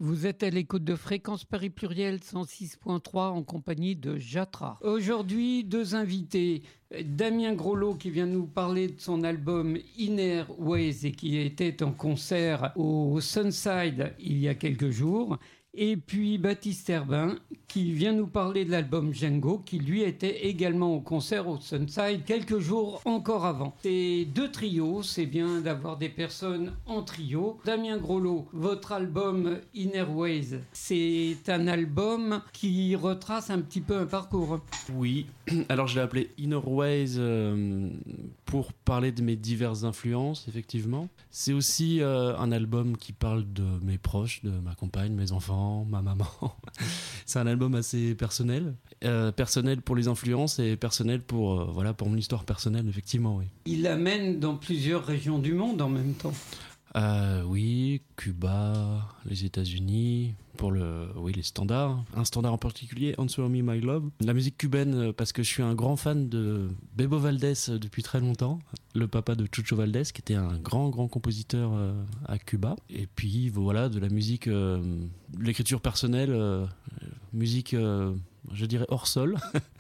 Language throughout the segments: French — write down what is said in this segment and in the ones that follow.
Vous êtes à l'écoute de Fréquence Paris Pluriel 106.3 en compagnie de Jatra. Aujourd'hui, deux invités. Damien Groslo qui vient nous parler de son album Inner Ways et qui était en concert au Sunside il y a quelques jours. Et puis Baptiste Herbin qui vient nous parler de l'album Django qui lui était également au concert au Sunside quelques jours encore avant. Ces deux trios, c'est bien d'avoir des personnes en trio. Damien Groslo, votre album Inner Ways, c'est un album qui retrace un petit peu un parcours. Oui, alors je l'ai appelé Inner Ways pour parler de mes diverses influences, effectivement. C'est aussi un album qui parle de mes proches, de ma compagne, mes enfants, ma maman. C'est un album assez personnel, personnel pour les influences et personnel pour mon histoire personnelle, effectivement. Oui. Il amène dans plusieurs régions du monde en même temps. Oui, Cuba, les États-Unis, pour les standards. Un standard en particulier, Answer Me My Love. La musique cubaine, parce que je suis un grand fan de Bebo Valdés depuis très longtemps, le papa de Chucho Valdés, qui était un grand compositeur à Cuba. Et puis voilà, de la musique, l'écriture personnelle, musique, je dirais hors sol.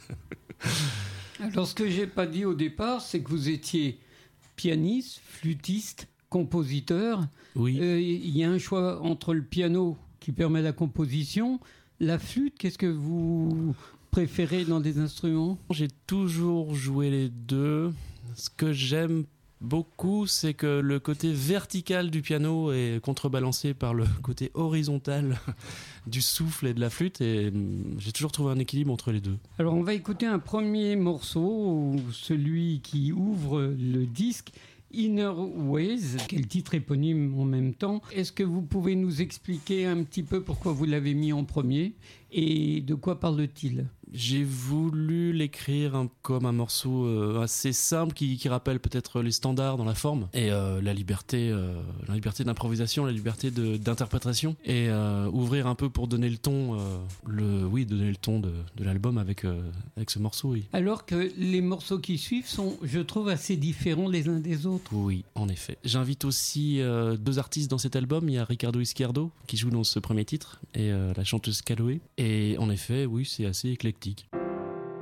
Alors ce que j'ai pas dit au départ, c'est que vous étiez pianiste, flûtiste, compositeur. Oui. Il y a un choix entre le piano qui permet la composition, la flûte. Qu'est-ce que vous préférez dans des instruments ? J'ai toujours joué les deux. Ce que j'aime beaucoup, c'est que le côté vertical du piano est contrebalancé par le côté horizontal du souffle et de la flûte, et j'ai toujours trouvé un équilibre entre les deux. Alors on va écouter un premier morceau, celui qui ouvre le disque, Inner Ways, qui est le titre éponyme en même temps. Est-ce que vous pouvez nous expliquer un petit peu pourquoi vous l'avez mis en premier et de quoi parle-t-il ? J'ai voulu l'écrire comme un morceau assez simple qui rappelle peut-être les standards dans la forme et la liberté d'improvisation, la liberté d'interprétation et ouvrir un peu pour donner le ton, donner le ton de l'album avec ce morceau. Oui. Alors que les morceaux qui suivent sont, je trouve, assez différents les uns des autres. Oui, en effet. J'invite aussi deux artistes dans cet album. Il y a Ricardo Izquierdo qui joue dans ce premier titre et la chanteuse Caloé. Et en effet, oui, c'est assez éclectique.